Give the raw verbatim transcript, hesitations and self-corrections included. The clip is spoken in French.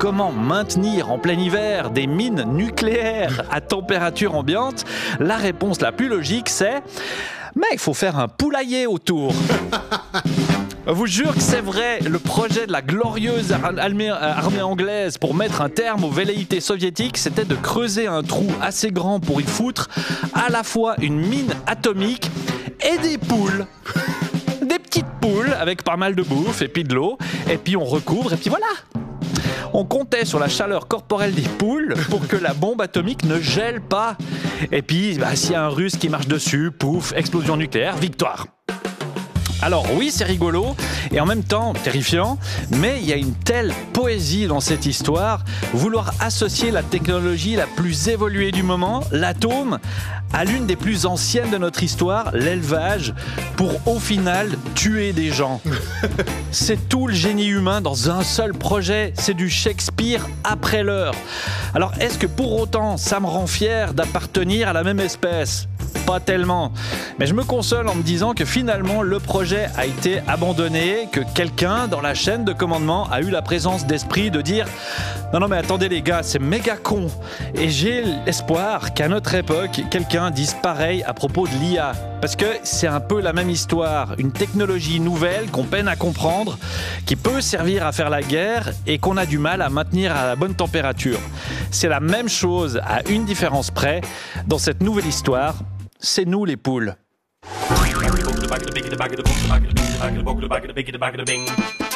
comment maintenir en plein hiver des mines nucléaires à température ambiante, la réponse la plus logique c'est « mais il faut faire un poulailler autour ». Je vous jure que c'est vrai, le projet de la glorieuse armée, armée anglaise pour mettre un terme aux velléités soviétiques, c'était de creuser un trou assez grand pour y foutre à la fois une mine atomique et des poules. Des petites poules avec pas mal de bouffe et puis de l'eau, et puis on recouvre et puis voilà. On comptait sur la chaleur corporelle des poules pour que la bombe atomique ne gèle pas. Et puis, bah, s'il y a un Russe qui marche dessus, pouf, explosion nucléaire, victoire. Alors oui, c'est rigolo et en même temps terrifiant, mais il y a une telle poésie dans cette histoire. Vouloir associer la technologie la plus évoluée du moment, l'atome, à l'une des plus anciennes de notre histoire, l'élevage, pour au final tuer des gens. C'est tout le génie humain dans un seul projet, c'est du Shakespeare après l'heure. Alors est-ce que pour autant ça me rend fier d'appartenir à la même espèce ? Pas tellement. Mais je me console en me disant que finalement le projet a été abandonné, que quelqu'un dans la chaîne de commandement a eu la présence d'esprit de dire « Non, non mais attendez les gars, c'est méga con ». Et j'ai l'espoir qu'à notre époque, quelqu'un dise pareil à propos de l'I A. Parce que c'est un peu la même histoire, une technologie nouvelle qu'on peine à comprendre, qui peut servir à faire la guerre et qu'on a du mal à maintenir à la bonne température. C'est la même chose à une différence près. Dans cette nouvelle histoire, c'est nous les poules.